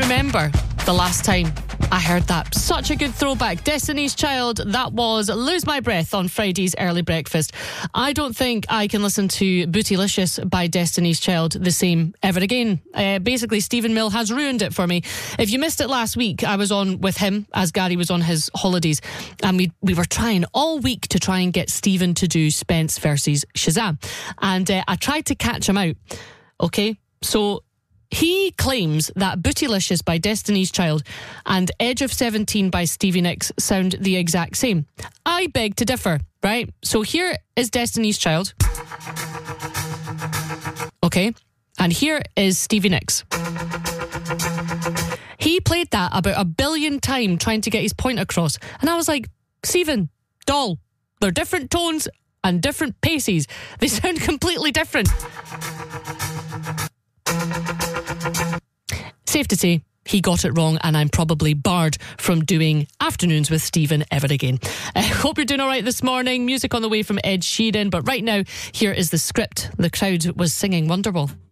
remember the last time I heard that. Such a good throwback. Destiny's Child, that was Lose My Breath on Friday's Early Breakfast. I don't think I can listen to Bootylicious by Destiny's Child the same ever again. Basically, Stephen Mill has ruined it for me. If you missed it last week, I was on with him as Gary was on his holidays, and we were trying all week to try and get Stephen to do Spence versus Shazam. And I tried to catch him out. Okay, so he claims that Bootylicious by Destiny's Child and Edge of 17 by Stevie Nicks sound the exact same. I beg to differ, right? So here is Destiny's Child. Okay, and here is Stevie Nicks. He played that about 1 billion times trying to get his point across. And I was like, Stephen, doll, they're different tones and different paces. They sound completely different. Safe to say, he got it wrong, and I'm probably barred from doing Afternoons with Stephen ever again. I hope you're doing all right this morning. Music on the way from Ed Sheeran, but right now, here is the script. The crowd was singing Wonderwall.